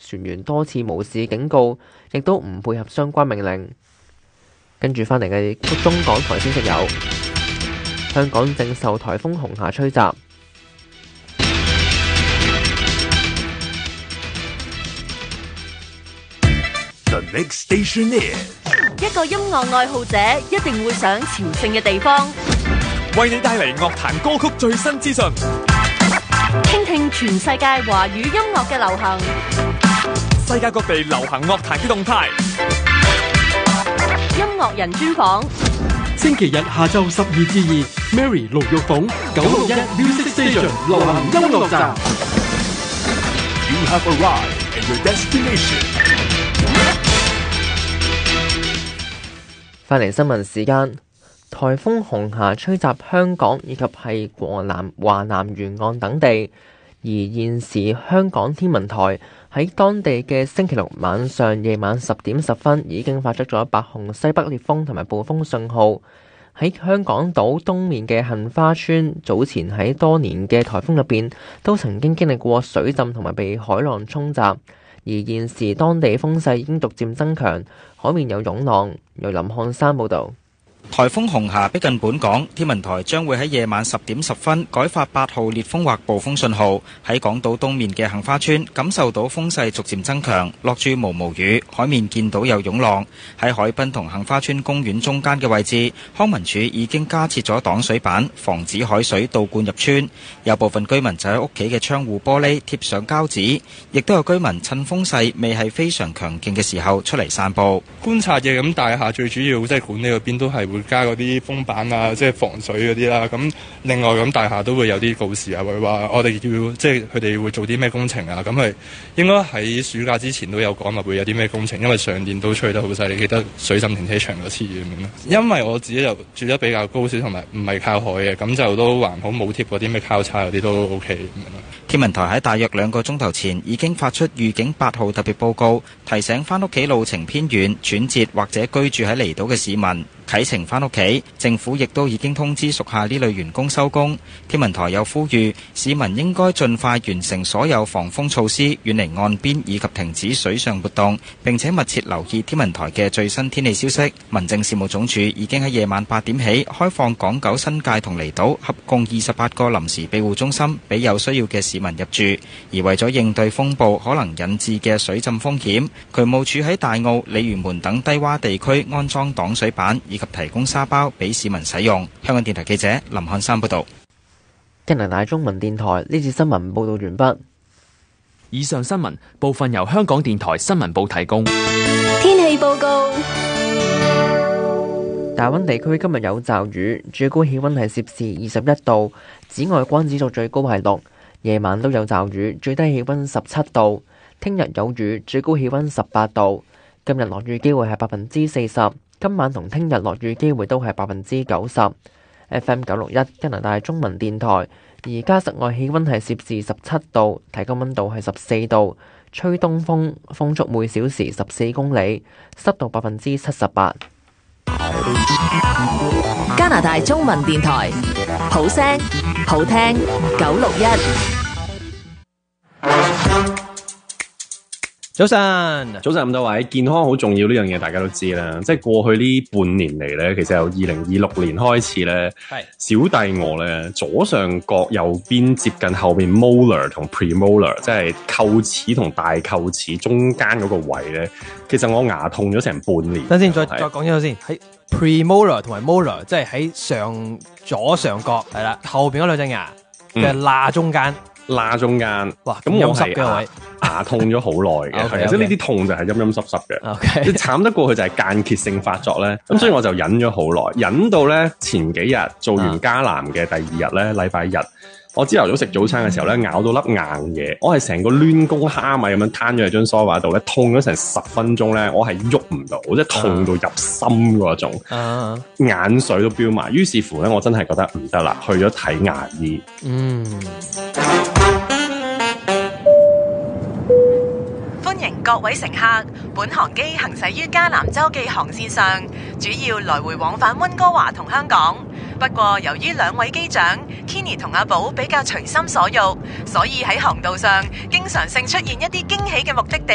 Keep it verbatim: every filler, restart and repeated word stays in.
船員多次無視警告，亦都唔配合相關命令。跟住返嚟嘅中港台消息有：香港正受颱風紅霞吹襲。 The next station is 一個音樂愛好者一定會上朝聖嘅地方， 為你帶嚟樂壇歌曲最新資訊， 傾聽全世界華語音樂嘅流行， 世界各地流行樂壇嘅動態， 音樂人專訪。 星期日下晝十二至二 ，Mary 盧玉鳳九六一 Music Station 流行音樂站。 You have arrived at your destination。 返嚟新聞時間，颱風紅霞吹襲香港以及係華南華南沿岸等地，而現時香港天文台喺當地嘅星期六晚上夜晚十點十分已經發出咗八號西北烈風同埋暴風信號。喺香港島東面嘅杏花村，早前喺多年嘅颱風入邊都曾經經歷過水浸同埋被海浪沖襲。而現時當地風勢已經逐漸增強，海面有湧浪。由林漢山報導。 颱風紅霞逼近本港，天文台將會喺夜晚十點十分改發八號烈風或暴風信號。喺港島東面嘅杏花村，感受到風勢逐漸增強，落住毛毛雨，海面見到有湧浪。喺海濱同杏花村公園中間嘅位置，康文署已經加設咗擋水板，防止海水倒灌入村。有部分居民就喺屋企嘅窗戶玻璃貼上膠紙，亦都有居民趁風勢未係非常強勁嘅時候出嚟散步。 觀察嘅咁大廈最主要即係管理嗰邊都係會加嗰啲風板啊，即係防水嗰啲啦。咁另外咁大廈都會有啲告示啊，會話我哋要即係佢哋會做啲咩工程啊。咁係應該喺暑假之前都有講話會有啲咩工程，因為上年都吹得好犀利，記得水浸停車場嗰次咁樣咯。因為我自己就住得比較高少，同埋唔係靠海嘅，咁就都還好，冇貼嗰啲咩交叉嗰啲都 OK 咁樣咯。 天文台喺大約兩個鐘頭前已經發出預警八號特別報告，提醒返屋企路程偏遠、轉折或者居住喺離島嘅市民啟程返屋企。政府亦都已經通知屬下呢類員工收工。天文台又呼籲市民應該盡快完成所有防風措施，遠離岸邊以及停止水上活動，並且密切留意天文台嘅最新天氣消息。民政事務總署已經喺夜晚八點起開放港九新界同離島合共二十八個臨時庇護中心，俾有需要嘅市民入住。而為咗應對風暴可能引致嘅水浸風險，渠務署喺大澳、鯉魚門等低窪地區安裝擋水板，以及提供沙包俾市民使用。香港電台記者林漢山報道。 加拿大中文電台呢次新聞報道完畢。 以上新聞部分由香港電台新聞部提供。 天氣報告。 大溫地區今日有驟雨，最高氣溫係攝氏二十一度，紫外光指數最高係六。夜晚都有驟雨，最低氣溫十七度。聽日有雨，最高氣溫十八度。今日落雨機會係百分之四十，今晚同聽日落雨機會都係百分之九十。F M 九六一加拿大中文電台，而家室外氣溫係攝氏十七度，體感溫度係十四度，吹東風，風速每小時十四公里，濕度百分之七十八。 加拿大中文電台，好聲好聽，九六一。 早晨，早晨咁多位，健康好重要呢樣嘢，大家都知啦。即係過去呢半年嚟咧，其實由二零二六年開始咧，係小弟我咧左上角右邊接近後面 molar 同 premolar， 即係臼齒同大臼齒中間嗰個位咧，其實我牙痛咗成半年。 等先，再再講清楚先，喺 premolar 同埋 molar， 即係喺上左上角係啦，後邊嗰兩隻牙嘅罅中間。 罅中間， 哇！ 咁我係牙牙痛咗好耐嘅，係啊，即係呢啲痛就係陰陰濕濕嘅。即係慘得過佢就係間歇性發作咧，咁所以我就忍咗好耐，忍到咧前幾日做完加南嘅第二日咧，禮拜日，我朝頭早食早餐嘅時候咧，咬到粒硬嘢，我係成個攣公蝦米咁樣攤咗喺張梳化度咧，痛咗成十分鐘咧，我係喐唔到，即係痛到入心嗰種，啊、眼水都飆埋。於是乎咧，我真係覺得唔得啦，去咗睇牙醫。嗯。 歡迎各位乘客，本航機行駛於加南洲際航線上，主要來回往返溫哥華同香港。不過由於兩位機長 Kenny 同阿寶比較隨心所欲，所以喺航道上經常性出現一啲驚喜嘅目的地。